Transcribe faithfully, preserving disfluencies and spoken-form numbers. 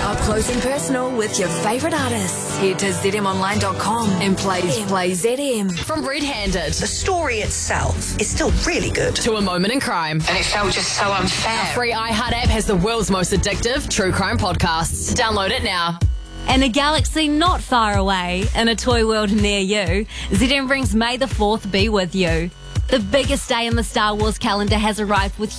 Up close and personal with your favourite artists. Head to z m online dot com and play, play Z M. From Red Handed The story itself is still really good. to A Moment in Crime. And it felt just so unfair. Our free iHeart app has the world's most addictive true crime podcasts. Download it now. In a galaxy not far away, in a toy world near you, Z M brings May the fourth be with you. The biggest day in the Star Wars calendar has arrived with